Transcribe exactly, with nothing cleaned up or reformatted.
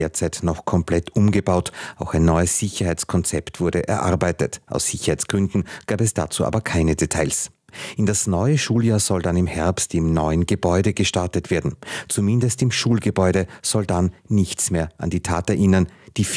derzeit noch komplett umgebaut. Auch ein neues Sicherheitskonzept wurde erarbeitet. Aus Sicherheitsgründen gab es dazu aber keine Details. In das neue Schuljahr soll dann im Herbst im neuen Gebäude gestartet werden. Zumindest im Schulgebäude soll dann nichts mehr an die Tat erinnern. Die